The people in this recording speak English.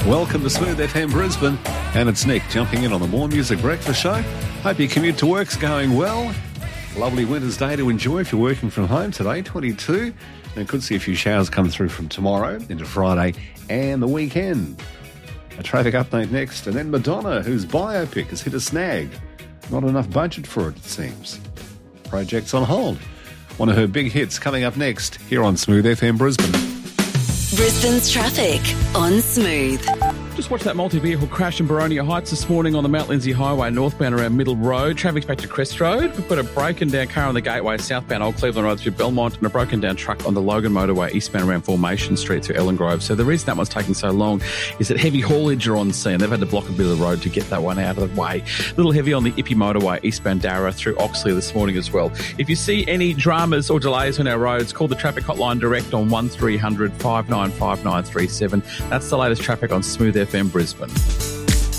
Welcome to Smooth FM Brisbane, and it's Nick jumping in on the More Music Breakfast Show. Hope your commute to work's going well. Lovely winter's day to enjoy if you're working from home today, 22. And could see a few showers come through from tomorrow into Friday and the weekend. A traffic update next, and then Madonna, whose biopic has hit a snag. Not enough budget for it seems. Project's on hold. One of her big hits coming up next here on Smooth FM Brisbane. Brisbane's traffic on Smooth. Just watched that multi-vehicle crash in Baronia Heights this morning on the Mount Lindsay Highway northbound around Middle Road. Traffic's back to Crest Road. We've got a broken down car on the Gateway southbound Old Cleveland Road through Belmont, and a broken down truck on the Logan Motorway eastbound around Formation Street through Ellen Grove. So the reason that one's taking so long is that heavy haulage are on scene. They've had to block a bit of the road to get that one out of the way. A little heavy on the Ippy Motorway eastbound Darra through Oxley this morning as well. If you see any dramas or delays on our roads, call the traffic hotline direct on 1300 595 937. That's the latest traffic on Smooth FM Brisbane.